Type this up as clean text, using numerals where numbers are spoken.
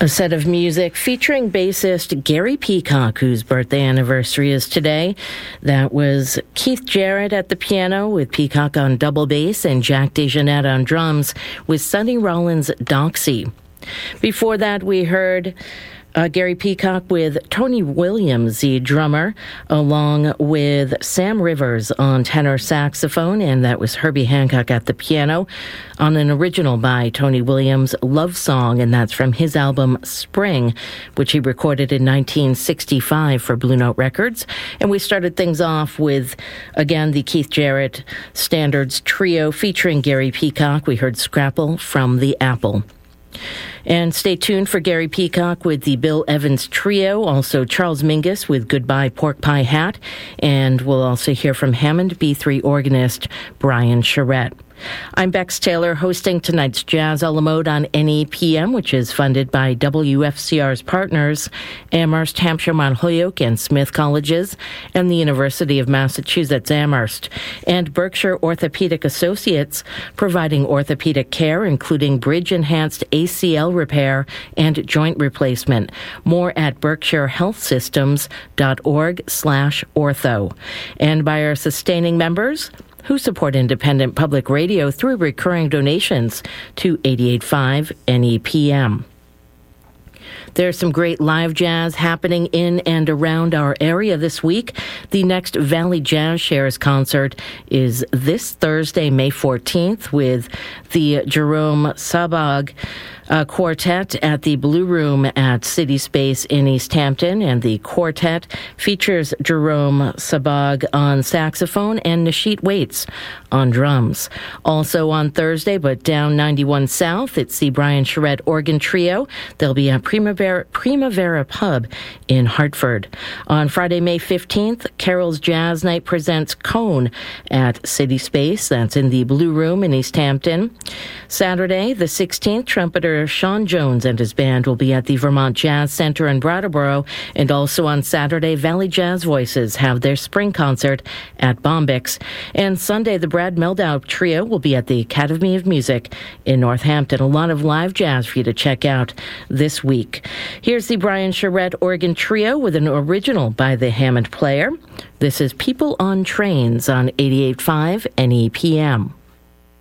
A set of music featuring bassist Gary Peacock, whose birthday anniversary is today. That was Keith Jarrett at the piano with Peacock on double bass and Jack DeJohnette on drums with Sonny Rollins' Doxy. Before that, we heard Gary Peacock with Tony Williams, the drummer, along with Sam Rivers on tenor saxophone, and that was Herbie Hancock at the piano on an original by Tony Williams, Love Song, and that's from his album Spring, which he recorded in 1965 for Blue Note Records. And we started things off with, again, the Keith Jarrett Standards Trio featuring Gary Peacock. We heard Scrapple from the Apple. And stay tuned for Gary Peacock with the Bill Evans Trio, also Charles Mingus with Goodbye Pork Pie Hat, and we'll also hear from Hammond B3 organist Brian Charette. I'm Bex Taylor, hosting tonight's Jazz a la Mode on NEPM, which is funded by WFCR's partners, Amherst, Hampshire, Mount Holyoke, and Smith Colleges, and the University of Massachusetts Amherst, and Berkshire Orthopedic Associates, providing orthopedic care, including bridge-enhanced ACL repair and joint replacement. More at berkshirehealthsystems.org/ortho. And by our sustaining members, who support independent public radio through recurring donations to 88.5 NEPM. There's some great live jazz happening in and around our area this week. The next Valley Jazz Shares concert is this Thursday, May 14th, with the Jerome Sabag Quartet at the Blue Room at City Space in East Hampton, and the quartet features Jerome Sabag on saxophone and Nashit Waits on drums. Also on Thursday, but down 91 South, it's the Brian Charette Organ Trio. They'll be at Primavera Pub in Hartford. On Friday, May 15th, Carol's Jazz Night presents Cone at City Space. That's in the Blue Room in East Hampton. Saturday, the 16th, trumpeter Sean Jones and his band will be at the Vermont Jazz Center in Brattleboro. And also on Saturday, Valley Jazz Voices have their spring concert at Bombyx. And Sunday, the Brad Meldau Trio will be at the Academy of Music in Northampton. A lot of live jazz for you to check out this week. Here's the Brian Charette Organ Trio with an original by the Hammond player. This is People on Trains on 88.5 NEPM.